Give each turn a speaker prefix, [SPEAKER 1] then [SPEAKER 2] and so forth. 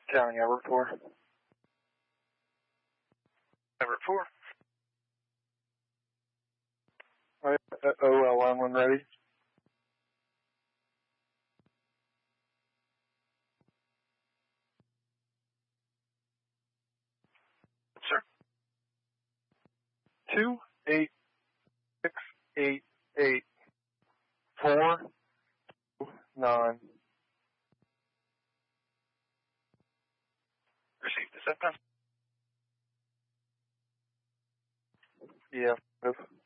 [SPEAKER 1] County, Everett 4.
[SPEAKER 2] Everett 4.
[SPEAKER 1] OLM when ready.
[SPEAKER 2] Sir.
[SPEAKER 1] 2868849.
[SPEAKER 2] Received the set time.
[SPEAKER 1] Yeah.